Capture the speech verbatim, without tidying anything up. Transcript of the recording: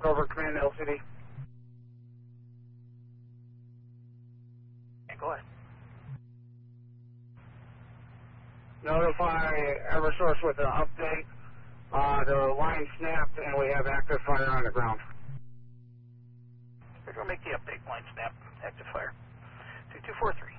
Over Command L C D. Okay, go ahead. Notify Eversource with an update. Uh, the line snapped and we have active fire on the ground. We're going to make the update. Line snap, active fire. two two four three.